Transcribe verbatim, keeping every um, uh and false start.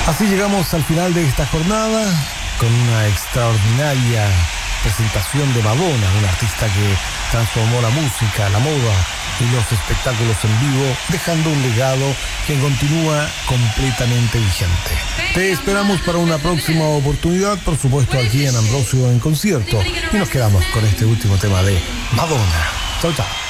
Así llegamos al final de esta jornada con una extraordinaria presentación de Madonna, una artista que transformó la música, la moda y los espectáculos en vivo, dejando un legado que continúa completamente vigente. Te esperamos para una próxima oportunidad, por supuesto aquí en Ambrosio en concierto, y nos quedamos con este último tema de Madonna. Chau, chau.